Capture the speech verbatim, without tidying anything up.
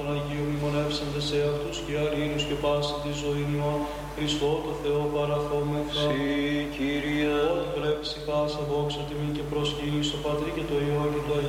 Παναγίου μνημονεύσαντες σε αυτούς και αλλήλους και πάση τη ζωή ημών, Χριστό το Θεό παραθόμεθα. Συ, Κύριε, Ότι πρέπει ψυχάσα δόξα τιμή και προσκύνη στο Πατρί και το Υιό και το